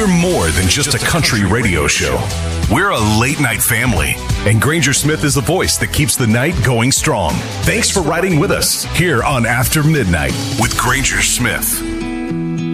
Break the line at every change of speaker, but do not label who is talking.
We're more than just a country radio show. We're a late-night family, and Granger Smith is the voice that keeps the night going strong. Thanks for riding with us here on After Midnight with Granger Smith.